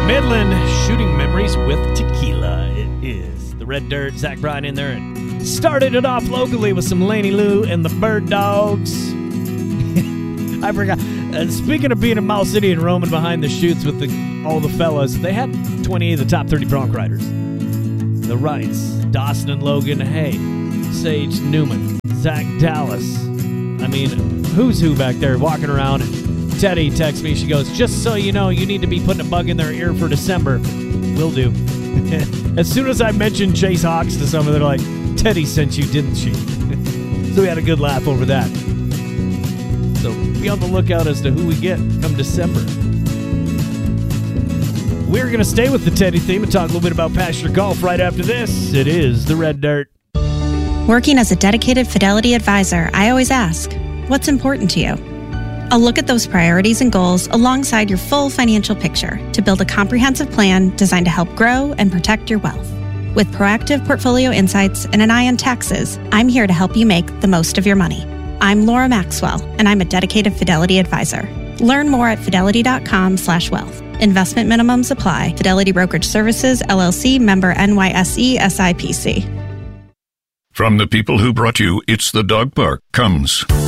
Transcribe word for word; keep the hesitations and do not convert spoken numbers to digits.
Midland Shooting Memories with Tequila. It is the Red Dirt. Zach Bryan in there and started it off locally with some Laney Lou and the Bird Dogs. I forgot. Uh, speaking of being in Mouse City and roaming behind the chutes with the, all the fellas, they had twenty-eight of the top thirty bronc riders. The Wrights, Dawson and Logan Hay, Sage Newman, Zach Dallas. I mean, who's who back there walking around? And Teddy texts me. She goes, just so you know, you need to be putting a bug in their ear for December. Will do. As soon as I mentioned Chase Hawks to someone, they're like, Teddy sent you, didn't she? So we had a good laugh over that. So be on the lookout as to who we get come December. We're going to stay with the Teddy theme and talk a little bit about pasture golf right after this. It is the Red Dirt. Working as a dedicated Fidelity advisor, I always ask, what's important to you? I'll look at those priorities and goals alongside your full financial picture to build a comprehensive plan designed to help grow and protect your wealth. With proactive portfolio insights and an eye on taxes, I'm here to help you make the most of your money. I'm Laura Maxwell, and I'm a dedicated Fidelity advisor. Learn more at fidelity.com slash wealth. Investment minimums apply. Fidelity Brokerage Services, L L C, member N Y S E, S I P C. From the people who brought you It's the Dog Park comes